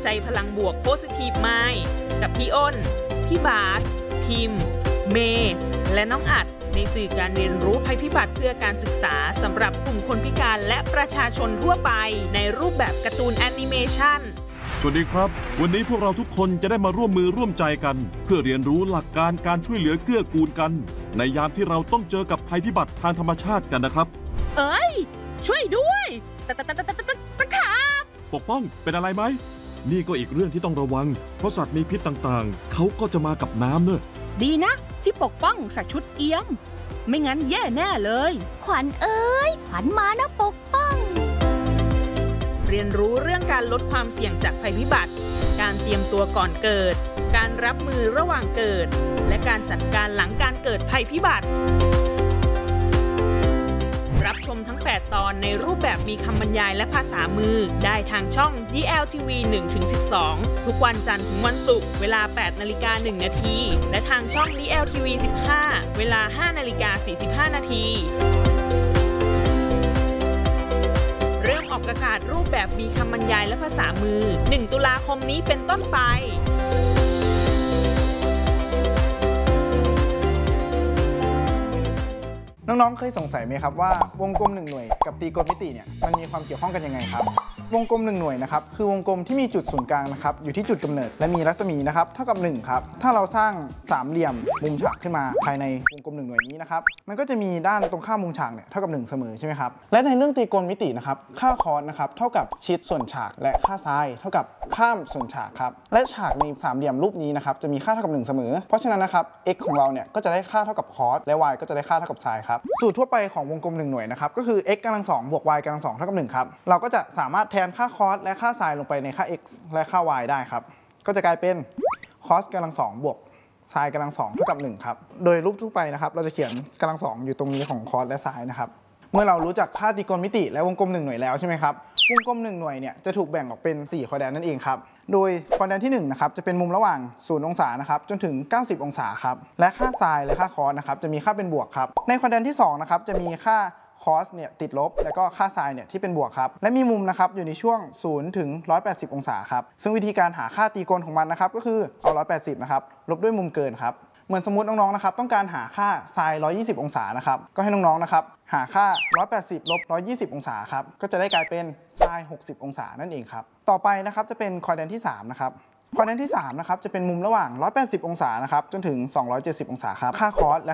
ใจพลังบวก Positive Mind กับพี่อ้นพี่บาสพิมพ์เมย์และน้องอัดในสื่อการเรียนรู้ภัยพิบัติเพื่อการศึกษาสำหรับกลุ่มคนพิการและประชาชนทั่วไปในรูปแบบการ์ตูนแอนิเมชันสวัสดีครับวันนี้พวกเราทุกคนจะได้มาร่วมมือร่วมใจกันเพื่อเรียนรู้หลักการการช่วยเหลือเกื้อกูลกันในยามที่เราต้องเจอกับภัยพิบัติทางธรรมชาติกันนะครับเอ้ยช่วยด้วยตะขาบปกป้องเป็นอะไรไหมนี่ก็อีกเรื่องที่ต้องระวังเพราะสัตว์มีพิษต่างๆเขาก็จะมากับน้ำเนอะดีนะที่ปกป้องใส่ชุดเอี้ยมไม่งั้นแย่แน่เลยขวัญเอ้ยขวัญมานะปกป้องเรียนรู้เรื่องการลดความเสี่ยงจากภัยพิบัติการเตรียมตัวก่อนเกิดการรับมือระหว่างเกิดและการจัดการหลังการเกิดภัยพิบัติรับชมทั้ง8ตอนในรูปแบบมีคำบรรยายและภาษามือได้ทางช่อง DLTV 1-12 ทุกวันจันทร์ถึงวันศุกร์เวลา 8:01 น.และทางช่อง DLTV 15 เวลา 5:45 น.เริ่มออกอากาศรูปแบบมีคำบรรยายและภาษามือ 1 ตุลาคมนี้เป็นต้นไปน้องๆเคยสงสัยไหมครับว่าวงกลม1หน่วยกับตรีโกณมิติเนี่ยมันมีความเกี่ยวข้องกันยังไงครับวงกลม1หน่วยนะครับคือวงกลมที่มีจุดศูนย์กลางนะครับอยู่ที่จุดกำเนิดและมีรัศมีนะครับเท่ากับ1ครับถ้าเราสร้างสามเหลี่ยมมุมฉากขึ้นมาภายในวงกลม1หน่วยนี้นะครับมันก็จะมีด้านตรงข้ามมุมฉากเนี่ยเท่ากับ1เสมอใช่ไหมครับและในเรื่องตรีโกณมิตินะครับค่าคอสนะครับเท่ากับชิดส่วนฉากและค่าไซน์เท่ากับข้ามส่วนฉากครับและฉากในสามเหลี่ยมรูปนี้นะครับจะมีค่าเท่ากับ1เสมอเพราะฉะนั้นนะครับ x ของเราเนี่ยก็จะได้ค่าเท่ากับคอสและ y ก็จะได้ค่าเท่ากับไซน์ครับสูตรทั่วไปของวงกลม1หน่วยนะครับก็คือ x กำลัง2บวก y กำลัง2เท่ากับ1ครับเราก็จะสามารถแทนค่าคอสและค่าไซน์ลงไปในค่า x และค่า y ได้ครับก็จะกลายเป็นคอสกำลัง2บวกไซน์กำลัง2เท่ากับ1ครับโดยรูปทั่วไปนะครับเราจะเขียนกำลัง2อยู่ตรงนี้ของคอสและไซน์นะครับเมื่อเรารู้จักค่าตรีโกณมิติและวงกลม1หน่วยแล้วใช่ไหมครับวงกลม1หน่วยเนี่ยจะถูกแบ่งออกเป็น4ควอแดนนั่นเองครับโดยควอแดนที่1นะครับจะเป็นมุมระหว่าง0องศานะครับจนถึง90องศาครับและค่าไซน์และค่าคอสนะครับจะมีค่าเป็นบวกครับในควอแดนที่2นะครับจะมีค่าคอสเนี่ยติดลบแล้วก็ค่าไซน์เนี่ยที่เป็นบวกครับและมีมุมนะครับอยู่ในช่วง0ถึง180องศาครับซึ่งวิธีการหาค่าตรีโกณของมันนะครับก็คือเอา180นะครับลบด้วยมุมเกินครับเหมือนสมมติน้องๆนะครับต้องการหาค่าไซน์120องศานะครับก็ให้น้องๆนะครับหาค่า180ลบ120องศาครับก็จะได้กลายเป็นไซน์60องศานั่นเองครับต่อไปนะครับจะเป็นควอแดนที่3นะครับควอแดนที่3นะครับจะเป็นมุมระหว่าง180องศานะครับจนถึง270องศาครับค่าคอสและ